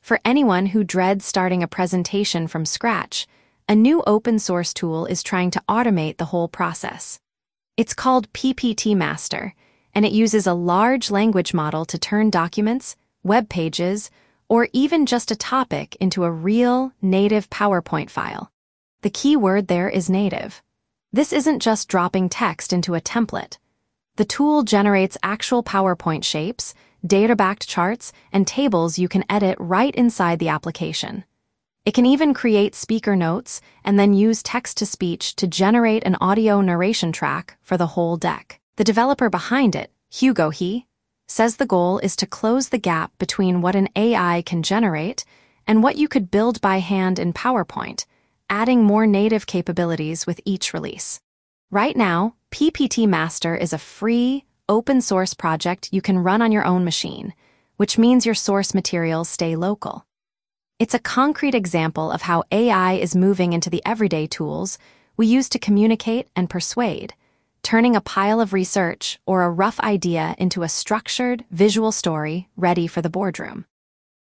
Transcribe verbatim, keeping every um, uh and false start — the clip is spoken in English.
For anyone who dreads starting a presentation from scratch, a new open-source tool is trying to automate the whole process. It's called P P T Master, and it uses a large language model to turn documents, web pages, or even just a topic into a real, native PowerPoint file. The key word there is native. This isn't just dropping text into a template. The tool generates actual PowerPoint shapes, data-backed charts, and tables you can edit right inside the application. It can even create speaker notes and then use text-to-speech to generate an audio narration track for the whole deck. The developer behind it, Hugo He, says the goal is to close the gap between what an A I can generate and what you could build by hand in PowerPoint, adding more native capabilities with each release. Right now, P P T Master is a free, open-source project you can run on your own machine, which means your source materials stay local. It's a concrete example of how A I is moving into the everyday tools we use to communicate and persuade, turning a pile of research or a rough idea into a structured, visual story ready for the boardroom.